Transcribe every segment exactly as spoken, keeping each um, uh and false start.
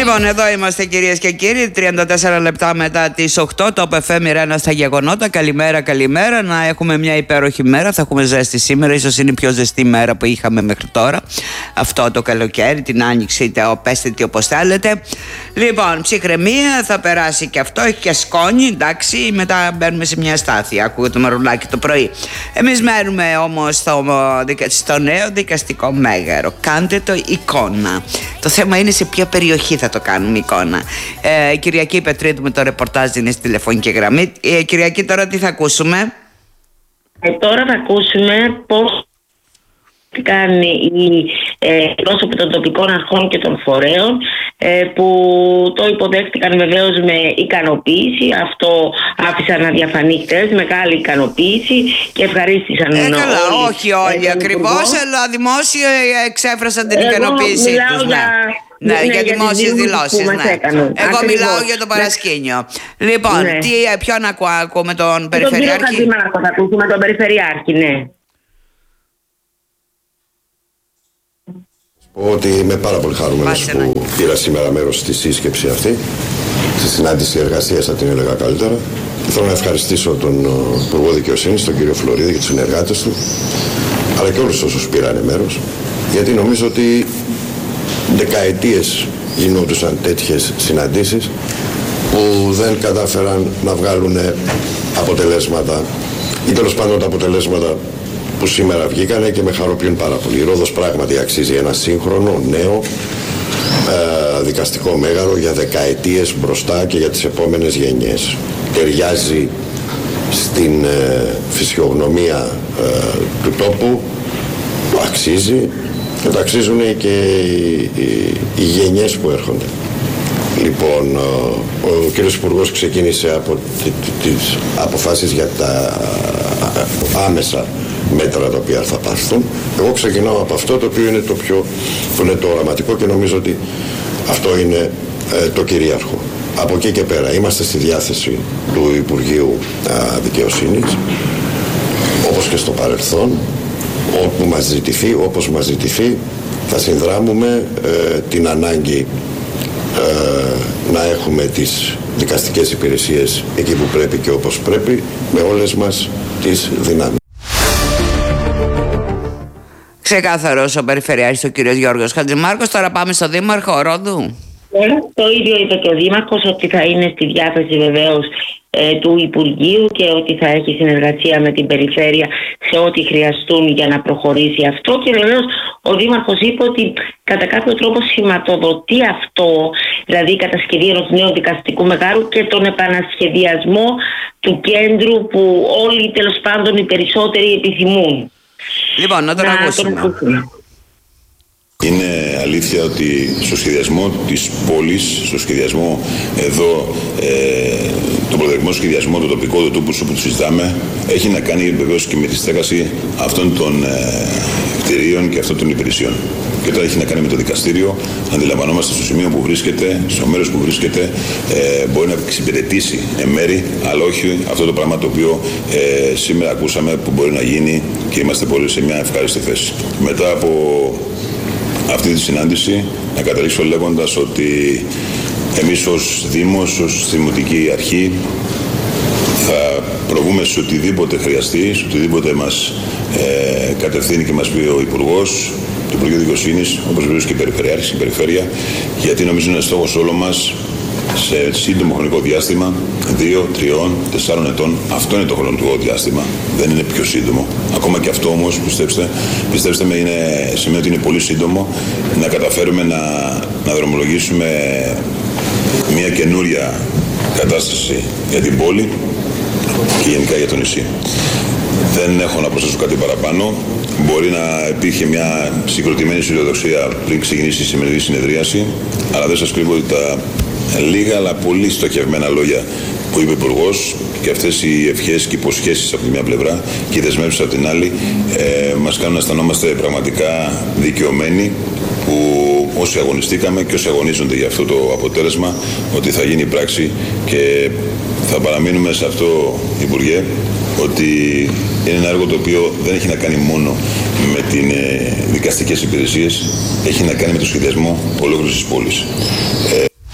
Λοιπόν, εδώ είμαστε κυρίες και κύριοι, τριάντα τέσσερα λεπτά μετά τις οκτώ, το εφ εμ Ρένα στα γεγονότα. Καλημέρα, καλημέρα. Να έχουμε μια υπέροχη μέρα. Θα έχουμε ζέστη σήμερα. Ίσως είναι η πιο ζεστή μέρα που είχαμε μέχρι τώρα. Αυτό το καλοκαίρι, την άνοιξη, είτε πέστε τι όπως θέλετε. Λοιπόν, ψυχραιμία, θα περάσει και αυτό. Έχει και σκόνη, εντάξει. Μετά μπαίνουμε σε μια στάθεια. Ακούγεται το μαρουλάκι το πρωί. Εμείς μένουμε όμως στο, στο νέο δικαστικό μέγαρο. Κάντε το εικόνα. Το θέμα είναι σε ποια περιοχή θα το κάνουμε εικόνα. Ε, Κυριακή Πετρίδου με το ρεπορτάζ είναι στη τηλεφωνική γραμμή. Ε, Κυριακή, τώρα τι θα ακούσουμε? Ε, τώρα θα ακούσουμε πώς κάνει η ε, πρόσωποι των τοπικών αρχών και των φορέων ε, που το υποδέχτηκαν βεβαίως με ικανοποίηση. Αυτό άφησαν να διαφανεί χτες, μεγάλη ικανοποίηση, και ευχαρίστησαν. Ε, καλά, όλοι, όχι όλοι ε, ακριβώς, αλλά δημόσια εξέφρασαν την ικανοποίησή τους. Ναι. Ναι, ναι, για, για δημόσιες δηλώσεις. Ναι. Εγώ Ακριβώς. μιλάω για το παρασκήνιο. Ναι. Λοιπόν, ναι. τι, ποιον ακούμε, τον Περιφερειάρχη? Τον κύριο Χατζημάρκο θα ακούσουμε, τον Περιφερειάρχη, ναι. Ότι είμαι πάρα πολύ χαρούμενος που ναι. πήρα σήμερα μέρος στη σύσκεψη αυτή, στη συνάντηση εργασίας θα την έλεγα καλύτερα. Θέλω να ευχαριστήσω τον Υπουργό Δικαιοσύνης, τον κύριο Φλωρίδη και τους συνεργάτες του, αλλά και όλους όσους πήραν μέρος, γιατί νομίζω ότι δεκαετίες γινόντουσαν τέτοιες συναντήσεις που δεν κατάφεραν να βγάλουν αποτελέσματα, ή τέλος πάντων τα αποτελέσματα που σήμερα βγήκανε, και με χαροποιούν πάρα πολύ. Η Ρόδος πράγματι αξίζει ένα σύγχρονο, νέο ε, δικαστικό μέγαρο για δεκαετίες μπροστά και για τις επόμενες γενιές. Ταιριάζει στην ε, φυσιογνωμία ε, του τόπου, το αξίζει, και το αξίζουν και οι, οι, οι γενιές που έρχονται. Λοιπόν, ο, ο κύριος Υπουργός ξεκίνησε από τις αποφάσεις για τα άμεσα μέτρα τα οποία θα πάρθουν. Εγώ ξεκινάω από αυτό το οποίο είναι το πιο, που είναι το οραματικό, και νομίζω ότι αυτό είναι ε, το κυρίαρχο. Από εκεί και πέρα είμαστε στη διάθεση του Υπουργείου α, Δικαιοσύνης, όπως και στο παρελθόν. Όπου μας ζητηθεί, όπως μας ζητηθεί, θα συνδράμουμε ε, την ανάγκη ε, να έχουμε τις δικαστικές υπηρεσίες εκεί που πρέπει και όπως πρέπει, με όλες μας τις δυνάμεις. Ξεκάθαρος ο Περιφερειάρχης, ο κύριος Γιώργος Χατζημάρκος. Τώρα πάμε στο Δήμαρχο Ρόδου. Το ίδιο είπε και ο Δήμαρχος, ότι θα είναι στη διάθεση βεβαίως ε, του Υπουργείου και ότι θα έχει συνεργασία με την Περιφέρεια σε ό,τι χρειαστούν για να προχωρήσει αυτό. Και βεβαίως ο Δήμαρχος είπε ότι κατά κάποιο τρόπο σηματοδοτεί αυτό, δηλαδή η κατασκευή ενός νέου δικαστικού μεγάρου και τον επανασχεδιασμό του κέντρου που όλοι, τέλος πάντων, οι περισσότεροι επιθυμούν. Λοιπόν, να τον να ακούσουμε. Τον ακούσουμε. Είναι αλήθεια ότι στο σχεδιασμό της πόλης, στο σχεδιασμό εδώ, ε, τον προτεραιμό σχεδιασμό, το τοπικό, το τόπο που συζητάμε, έχει να κάνει βεβαίως και με τη στέγαση αυτών των ε, κτηρίων και αυτών των υπηρεσιών. Και τώρα έχει να κάνει με το δικαστήριο. Αντιλαμβανόμαστε στο σημείο που βρίσκεται, στο μέρος που βρίσκεται, ε, μπορεί να εξυπηρετήσει εν μέρη, αλλά όχι αυτό το πράγμα το οποίο ε, σήμερα ακούσαμε που μπορεί να γίνει, και είμαστε πολύ σε μια ευχάριστη θέση. Μετά από αυτή τη συνάντηση, να καταλήξω λέγοντας ότι εμείς ως Δήμος, ως Δημοτική Αρχή, θα προβούμε σε οτιδήποτε χρειαστεί, σε οτιδήποτε μας ε, κατευθύνει και μας πει ο Υπουργός, του Υπουργείου Δικαιοσύνης, όπως βεβαίως και η Περιφερειάρχης, η Περιφέρεια, γιατί νομίζω είναι στόχος όλο μας σε σύντομο χρονικό διάστημα, δύο, τριών, τεσσάρων ετών. Αυτό είναι το χρονικό διάστημα. Δεν είναι πιο σύντομο. Ακόμα και αυτό όμως, πιστέψτε, πιστέψτε με, είναι, σημαίνει ότι είναι πολύ σύντομο να καταφέρουμε να, να δρομολογήσουμε μια καινούρια κατάσταση για την πόλη και γενικά για το νησί. Δεν έχω να προσθέσω κάτι παραπάνω. Μπορεί να υπήρχε μια συγκροτημένη αισιοδοξία πριν ξεκινήσει η σημερινή συνεδρίαση, αλλά δεν σας κρύβω ότι τα λίγα αλλά πολύ στοχευμένα λόγια που είπε ο Υπουργός και αυτές οι ευχές και υποσχέσεις από τη μια πλευρά και οι δεσμεύσεις από την άλλη ε, μας κάνουν να αισθανόμαστε πραγματικά δικαιωμένοι που όσοι αγωνιστήκαμε και όσοι αγωνίζονται για αυτό το αποτέλεσμα, ότι θα γίνει πράξη, και θα παραμείνουμε σε αυτό, Υπουργέ, ότι είναι ένα έργο το οποίο δεν έχει να κάνει μόνο με τις ε, δικαστικές υπηρεσίες, έχει να κάνει με το σχεδιασμό ολόκληρης της πόλης. Ε,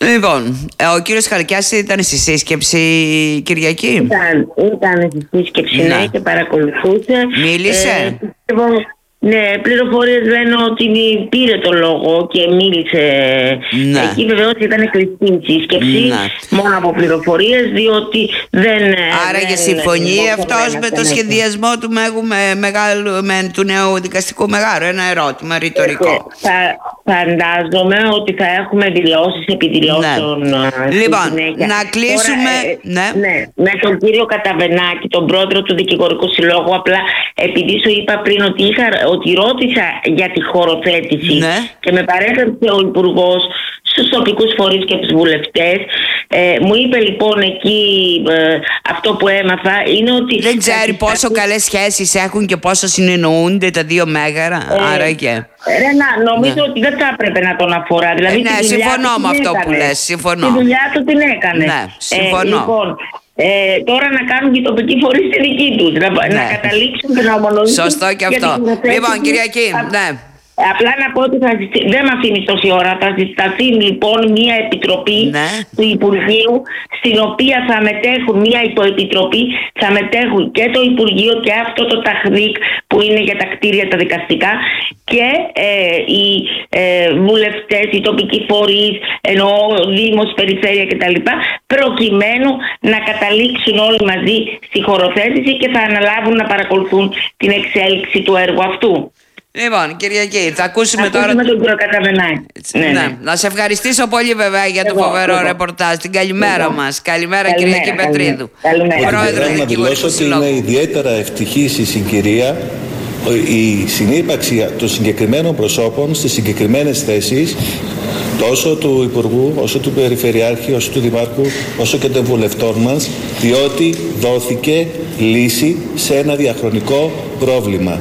Λοιπόν, ο κύριος Χαρκιάς ήταν στη σύσκεψη Κυριακή. Ήταν, ήταν στη σύσκεψη, ναι, ναι, και παρακολουθούσε. Μίλησε. Ε, πιστεύω, ναι, πληροφορίες λένε ότι πήρε το λόγο και μίλησε. Ναι. Εκεί βεβαίως ήταν κλειστή η σύσκεψη, ναι, μόνο από πληροφορίες, διότι δεν... Άρα δεν, και συμφωνεί δεν, αυτός με το σχεδιασμό του, μέγου, με, μεγάλου, με, του νέου δικαστικού μεγάρου? Ένα ερώτημα ρητορικό. Θα, φαντάζομαι ότι θα έχουμε δηλώσεις επί δηλώσεων. Ναι. Λοιπόν, να κλείσουμε... Τώρα, ε, ναι. Ναι, με τον κύριο Καταβενάκη, τον πρόεδρο του Δικηγορικού Συλλόγου, απλά επειδή σου είπα πριν ότι είχα... ότι ρώτησα για τη χωροθέτηση, ναι, και με παρέκαψε ο Υπουργός στους τοπικούς φορείς και τους βουλευτές. Ε, μου είπε λοιπόν εκεί ε, αυτό που έμαθα είναι ότι... Δεν ξέρει πόσο σταθεί... καλές σχέσεις έχουν και πόσο συνεννοούνται τα δύο μέγαρα, ε, άρα και... Ρένα, νομίζω, ναι, ότι δεν θα έπρεπε να τον αφορά. Δηλαδή, ε, ναι, συμφωνώ με αυτό έκανε. Που λες, συμφωνώ. Τη δουλειά του την έκανε. Ναι, συμφωνώ. Ε, λοιπόν, Ε, τώρα να κάνουν και οι τοπικοί φορείς τη δική τους, να, ναι, να καταλήξουν και να ομολογήσουν. Σωστό και αυτό. Λοιπόν, Κυριακή, ναι. Απλά να πω ότι θα ζητή, δεν με αφήνει τόση ώρα. Θα συσταθεί λοιπόν μια επιτροπή, ναι, του Υπουργείου, στην οποία θα μετέχουν, μια υποεπιτροπή, θα μετέχουν και το Υπουργείο και αυτό το ΤΑΧΔΙΚ που είναι για τα κτίρια τα δικαστικά και ε, οι ε, βουλευτές, οι τοπικοί φορείς, εννοώ Δήμος, Περιφέρεια κτλ. Προκειμένου να καταλήξουν όλοι μαζί στη χωροθέτηση και θα αναλάβουν να παρακολουθούν την εξέλιξη του έργου αυτού. Λοιπόν, Κυριακή, θα ακούσουμε θα τώρα. Ακούσουμε τον κύριο Καταβενάκη. Ναι, ναι. Ναι. Να σε ευχαριστήσω πολύ, βέβαια, για το εγώ, φοβερό εγώ. ρεπορτάζ. Την καλημέρα μας. Καλημέρα, καλημέρα, Κυριακή Πετρίδου. Καλημέρα. Θέλω να δηλώσω ότι είμαι ιδιαίτερα ευτυχής η συγκυρία, η συνύπαρξη των συγκεκριμένων προσώπων στις συγκεκριμένες θέσεις, τόσο του Υπουργού, όσο του Περιφερειάρχη, όσο του Δημάρχου, όσο και των βουλευτών μας, διότι δόθηκε λύση σε ένα διαχρονικό πρόβλημα.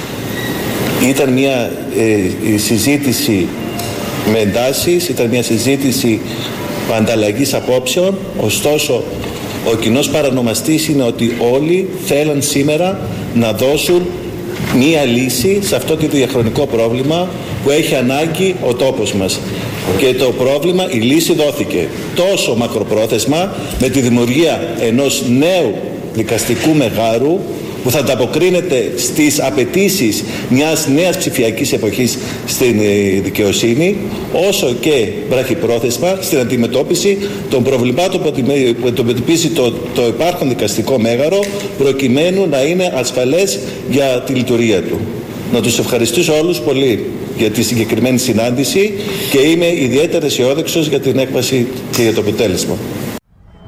Ήταν μια ε, συζήτηση με εντάσεις, ήταν μια συζήτηση ανταλλαγής απόψεων, ωστόσο ο κοινός παρανομαστής είναι ότι όλοι θέλαν σήμερα να δώσουν μια λύση σε αυτό το διαχρονικό πρόβλημα που έχει ανάγκη ο τόπος μας. Και το πρόβλημα, η λύση δόθηκε τόσο μακροπρόθεσμα με τη δημιουργία ενός νέου δικαστικού μεγάρου που θα ανταποκρίνεται στις απαιτήσεις μιας νέας ψηφιακής εποχής στην δικαιοσύνη, όσο και βραχυπρόθεσμα στην αντιμετώπιση των προβλημάτων που αντιμετωπίζει το, το υπάρχον δικαστικό μέγαρο, προκειμένου να είναι ασφαλές για τη λειτουργία του. Να τους ευχαριστήσω όλους πολύ για τη συγκεκριμένη συνάντηση και είμαι ιδιαίτερα αισιόδοξος για την έκβαση και για το αποτέλεσμα.